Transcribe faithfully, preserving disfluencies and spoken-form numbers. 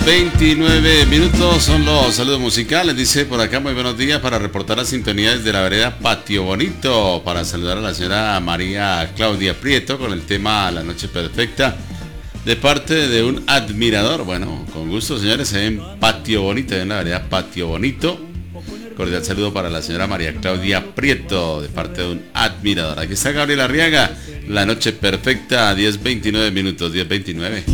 veintinueve minutos son los saludos musicales. Dice por acá, muy buenos días, para reportar las sintonías de la vereda Patio Bonito, para saludar a la señora María Claudia Prieto con el tema La Noche Perfecta, de parte de un admirador. Bueno, con gusto, señores, en Patio Bonito, en la vereda Patio Bonito. Cordial saludo para la señora María Claudia Prieto, de parte de un admirador. Aquí está Gabriel Arriaga, La Noche Perfecta, diez veintinueve minutos, diez veintinueve.